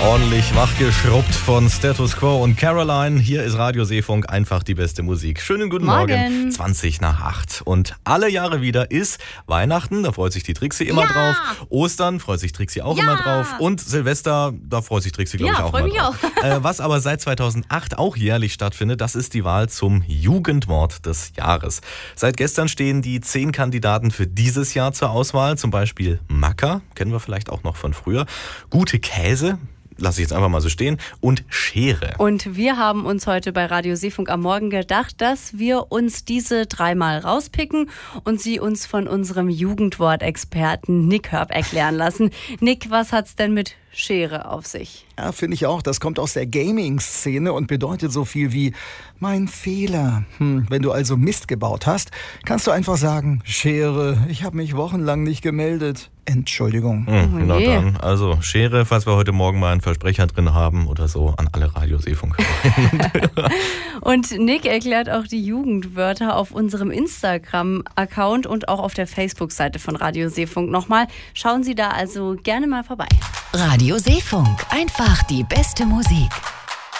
Ordentlich wachgeschrubbt von Status Quo und Caroline. Hier ist Radio Seefunk, einfach die beste Musik. Schönen guten Morgen. 20:20. Und alle Jahre wieder ist Weihnachten, da freut sich die Trixie immer drauf. Ostern freut sich Trixie auch immer drauf. Und Silvester, da freut sich Trixie, glaube ich, auch immer drauf. Was aber seit 2008 auch jährlich stattfindet, das ist die Wahl zum Jugendwort des Jahres. Seit gestern stehen die 10 Kandidaten für dieses Jahr zur Auswahl. Zum Beispiel Macker, kennen wir vielleicht auch noch von früher. Gute Käse, lasse ich jetzt einfach mal so stehen, und Schere. Und wir haben uns heute bei Radio Seefunk am Morgen gedacht, dass wir uns diese 3 mal rauspicken und sie uns von unserem Jugendwortexperten Nick Hörb erklären lassen. Nick, was hat's denn mit Schere auf sich? Ja, finde ich auch. Das kommt aus der Gaming-Szene und bedeutet so viel wie mein Fehler. Wenn du also Mist gebaut hast, kannst du einfach sagen, Schere, ich habe mich wochenlang nicht gemeldet. Entschuldigung. Na dann, also Schere, falls wir heute Morgen mal einen Versprecher drin haben oder so, an alle Radio Seefunk. Und Nick erklärt auch die Jugendwörter auf unserem Instagram-Account und auch auf der Facebook-Seite von Radio Seefunk nochmal. Schauen Sie da also gerne mal vorbei. Radio Seefunk, einfach die beste Musik.